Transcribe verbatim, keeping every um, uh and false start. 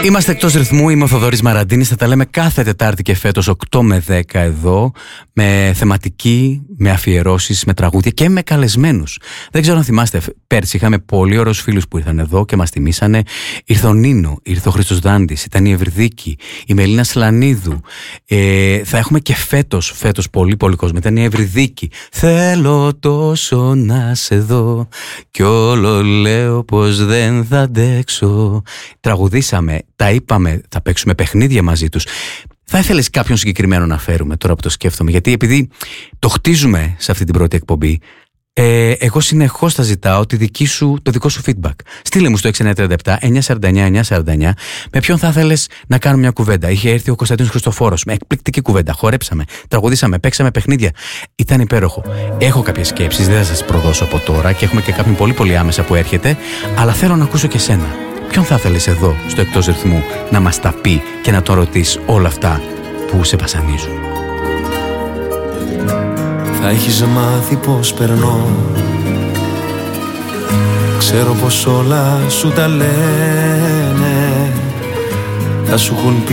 Είμαστε εκτός ρυθμού, είμαι ο Θοδωρής Μαραντίνης. Θα τα λέμε κάθε Τετάρτη και φέτος οκτώ με δέκα εδώ, με θεματική, με αφιερώσεις, με τραγούδια και με καλεσμένους. Δεν ξέρω αν θυμάστε, πέρσι είχαμε πολύ ωραίους φίλους που ήρθαν εδώ και μας τιμήσανε. Ήρθε ο Νίνο, ήρθε ο Χρήστος Δάντης, ήταν η Ευρυδίκη, η Μελίνα Σλανίδου. Ε, θα έχουμε και φέτος, φέτος πολύ πολύ κόσμο. Ήταν η Ευρυδίκη. Θέλω τόσο να σε δω κι όλο λέω πως δεν θα αντέξω. Τραγουδήσαμε, τα είπαμε, θα παίξουμε παιχνίδια μαζί τους. Θα ήθελες κάποιον συγκεκριμένο να φέρουμε τώρα που το σκέφτομαι? Γιατί επειδή το χτίζουμε σε αυτή την πρώτη εκπομπή, ε, εγώ συνεχώς θα ζητάω τη δική σου, το δικό σου feedback. Στείλε μου στο έξι εννιά τρία επτά εννιά τέσσερα εννιά εννιά τέσσερα εννιά με ποιον θα ήθελες να κάνουμε μια κουβέντα. Είχε έρθει ο Κωνσταντίνος Χριστοφόρος με εκπληκτική κουβέντα. Χορέψαμε, τραγουδήσαμε, παίξαμε παιχνίδια. Ήταν υπέροχο. Έχω κάποιες σκέψεις, δεν θα σας προδώσω από τώρα και έχουμε και κάποιον πολύ πολύ άμεσα που έρχεται, αλλά θέλω να ακούσω και σένα. Ποιον θα ήθελες εδώ, στο εκτός ρυθμού, να μας τα πει και να τον ρωτήσεις όλα αυτά που σε βασανίζουν? Θα έχεις μάθει πως περνώ, ξέρω πως όλα σου τα λένε, θα σου έχουν πει